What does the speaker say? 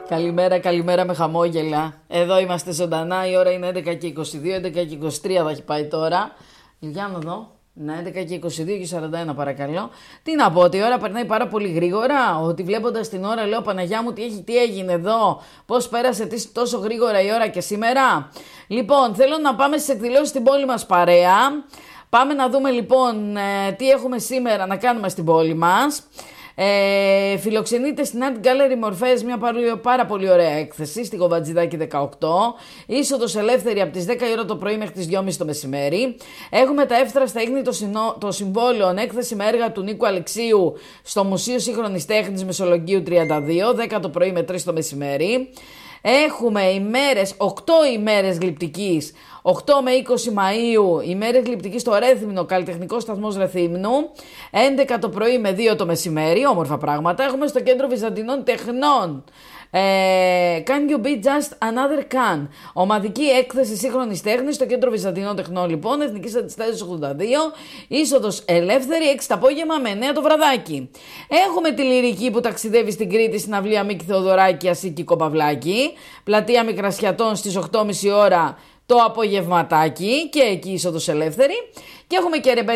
Καλημέρα, καλημέρα με χαμόγελα. Εδώ είμαστε ζωντανά, η ώρα είναι 11 και 22, 11 και 23 θα έχει πάει τώρα. Για να δω. Ναι, 11 και 22 και 41 παρακαλώ. Τι να πω, ότι η ώρα περνάει πάρα πολύ γρήγορα. Ότι βλέποντας την ώρα λέω Παναγιά μου τι έγινε εδώ. Πώς πέρασε τόσο γρήγορα η ώρα και σήμερα. Λοιπόν, θέλω να πάμε στις εκδηλώσεις στην πόλη μας παρέα. Πάμε να δούμε λοιπόν τι έχουμε σήμερα να κάνουμε στην πόλη μας. Φιλοξενείται στην Art Gallery Μορφές μια πάρα πολύ ωραία έκθεση στη Κοβατζηδάκη 18. Είσοδος ελεύθερη από τις 10 η ώρα το πρωί μέχρι τις 2.30 το μεσημέρι. Έχουμε τα εύθραστα ίχνη των συμβόλαιων, έκθεση με έργα του Νίκου Αλεξίου στο Μουσείο Σύγχρονης Τέχνης Μεσολογγίου 32, 10 το πρωί με 3 το μεσημέρι. Έχουμε 8 ημέρες γλυπτικής, 8 με 20 Μαΐου, ημέρες γλυπτικής στο Ρέθυμνο, καλλιτεχνικό σταθμός Ρεθύμνου, 11 το πρωί με 2 το μεσημέρι, όμορφα πράγματα. Έχουμε στο Κέντρο Βυζαντινών Τεχνών, Can you be just another can? Ομαδική έκθεση σύγχρονης τέχνης στο Κέντρο Βυζαντινών Τεχνών, λοιπόν, Εθνικής Αντιστάσεως 82, είσοδος ελεύθερη, 6 το απόγευμα με 9 το βραδάκι. Έχουμε τη Λυρική που ταξιδεύει στην Κρήτη στην αυλία Μίκη Θεοδωράκη Ασίκη Κοπαυλάκη, πλατεία Μικρασιατών στις 8.30 ώρα το απογευματάκι και εκεί είσοδος ελεύθερη. Και έχουμε και